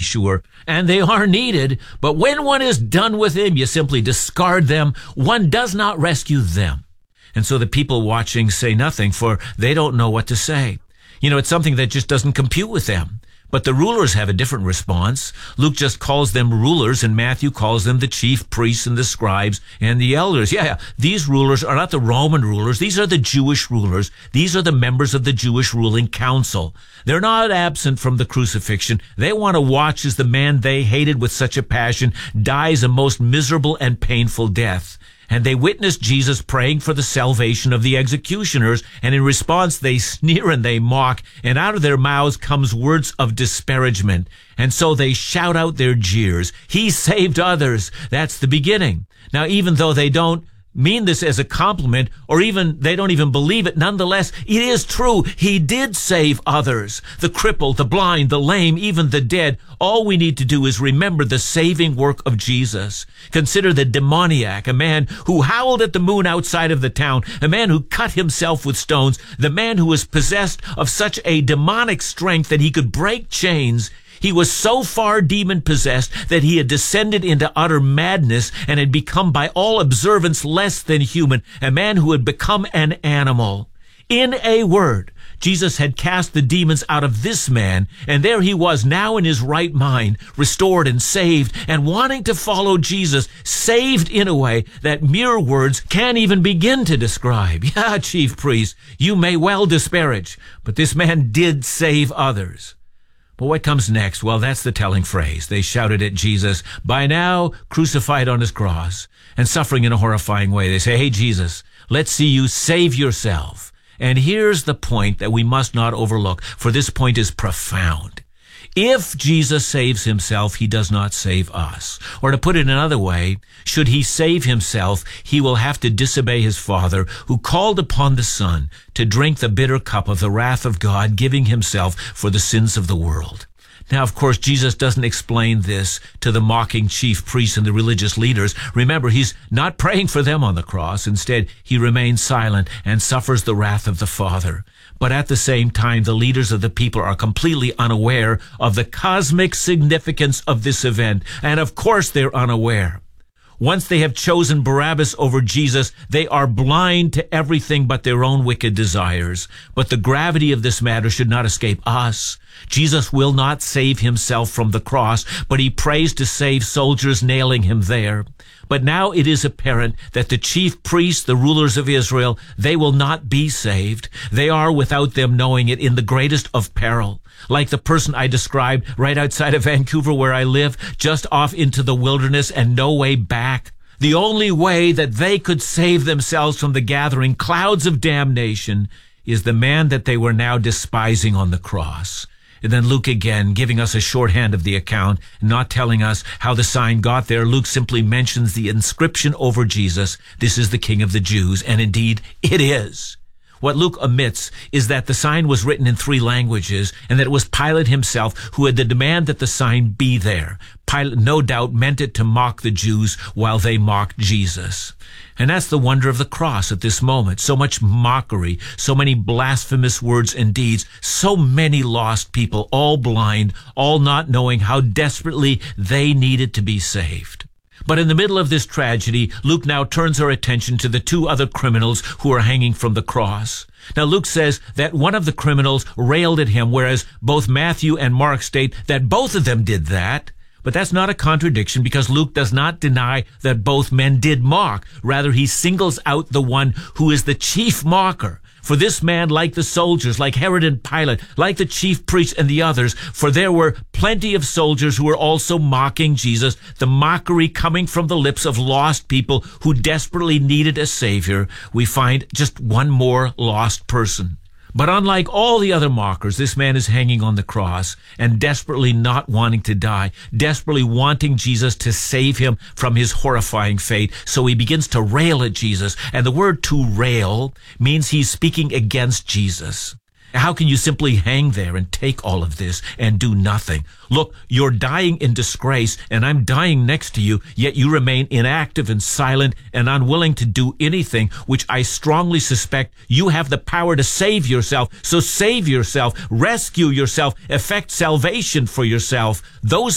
sure, and they are needed, but when one is done with them, you simply discard them. One does not rescue them. And so the people watching say nothing, for they don't know what to say. It's something that just doesn't compute with them. But the rulers have a different response. Luke just calls them rulers, and Matthew calls them the chief priests and the scribes and the elders. These rulers are not the Roman rulers. These are the Jewish rulers. These are the members of the Jewish ruling council. They're not absent from the crucifixion. They want to watch as the man they hated with such a passion dies a most miserable and painful death. And they witness Jesus praying for the salvation of the executioners, and in response they sneer and they mock, and out of their mouths comes words of disparagement. And so they shout out their jeers. He saved others. That's the beginning. Now, even though they don't mean this as a compliment, or even they don't even believe it, nonetheless, it is true. He did save others. The crippled, the blind, the lame, even the dead. All we need to do is remember the saving work of Jesus. Consider the demoniac, a man who howled at the moon outside of the town, a man who cut himself with stones, the man who was possessed of such a demonic strength that he could break chains. He was so far demon-possessed that he had descended into utter madness and had become by all observance less than human, a man who had become an animal. In a word, Jesus had cast the demons out of this man, and there he was now in his right mind, restored and saved, and wanting to follow Jesus, saved in a way that mere words can't even begin to describe. Chief priest, you may well disparage, but this man did save others. But what comes next? Well, that's the telling phrase. They shouted at Jesus, by now crucified on his cross and suffering in a horrifying way. They say, hey, Jesus, let's see you save yourself. And here's the point that we must not overlook, for this point is profound. If Jesus saves himself, he does not save us. Or to put it another way, should he save himself, he will have to disobey his Father, who called upon the Son to drink the bitter cup of the wrath of God, giving himself for the sins of the world. Now, of course, Jesus doesn't explain this to the mocking chief priests and the religious leaders. Remember, he's not praying for them on the cross. Instead, he remains silent and suffers the wrath of the Father. But at the same time, the leaders of the people are completely unaware of the cosmic significance of this event. And of course, they're unaware. Once they have chosen Barabbas over Jesus, they are blind to everything but their own wicked desires. But the gravity of this matter should not escape us. Jesus will not save himself from the cross, but he prays to save soldiers nailing him there. But now it is apparent that the chief priests, the rulers of Israel, they will not be saved. They are, without them knowing it, in the greatest of peril. Like the person I described right outside of Vancouver where I live, just off into the wilderness and no way back. The only way that they could save themselves from the gathering clouds of damnation is the man that they were now despising on the cross. And then Luke again, giving us a shorthand of the account, not telling us how the sign got there. Luke simply mentions the inscription over Jesus, "This is the King of the Jews," and indeed it is. What Luke omits is that the sign was written in 3 languages and that it was Pilate himself who had the demand that the sign be there. Pilate no doubt meant it to mock the Jews while they mocked Jesus. And that's the wonder of the cross at this moment. So much mockery, so many blasphemous words and deeds, so many lost people, all blind, all not knowing how desperately they needed to be saved. But in the middle of this tragedy, Luke now turns our attention to the 2 other criminals who are hanging from the cross. Now, Luke says that one of the criminals railed at him, whereas both Matthew and Mark state that both of them did that. But that's not a contradiction, because Luke does not deny that both men did mock. Rather, he singles out the one who is the chief mocker. For this man, like the soldiers, like Herod and Pilate, like the chief priests and the others, for there were plenty of soldiers who were also mocking Jesus, the mockery coming from the lips of lost people who desperately needed a Savior, we find just one more lost person. But unlike all the other mockers, this man is hanging on the cross and desperately not wanting to die, desperately wanting Jesus to save him from his horrifying fate. So he begins to rail at Jesus. And the word "to rail" means he's speaking against Jesus. How can you simply hang there and take all of this and do nothing? Look, you're dying in disgrace, and I'm dying next to you, yet you remain inactive and silent and unwilling to do anything, which I strongly suspect you have the power to save yourself. So save yourself, rescue yourself, effect salvation for yourself. Those